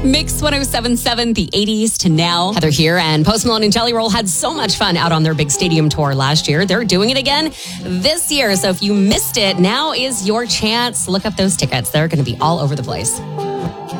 Mix 107.7, the 80s to now. Heather here, and Post Malone and Jelly Roll had so much fun out on their big stadium tour last year. They're doing it again this year. So if you missed it, now is your chance. Look up those tickets. They're going to be all over the place.